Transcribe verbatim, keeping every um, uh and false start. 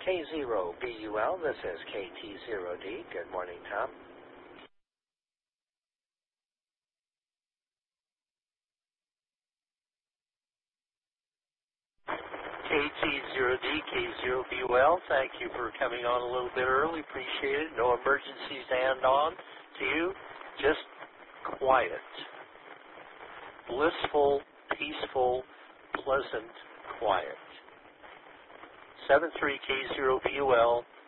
K zero B U L, this is K T zero D. Good morning, Tom. K T zero D, K zero B U L, thank you for coming on a little bit early. Appreciate it. No emergencies to hand on to you. Just quiet. Blissful, peaceful, pleasant quiet. seven three K zero B U L.